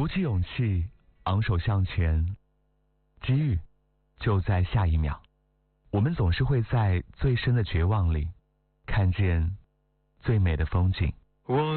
鼓起勇气，昂首向前，机遇就在下一秒。我们总是会在最深的绝望里，看见最美的风景。